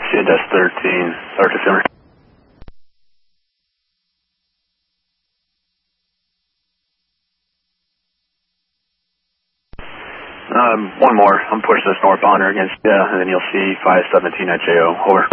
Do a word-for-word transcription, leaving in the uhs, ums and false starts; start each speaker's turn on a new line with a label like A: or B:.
A: C H S thirteen, start December. Um, one more. I'm pushing this northbound against you, and then you'll see five seventeen at J O. Over.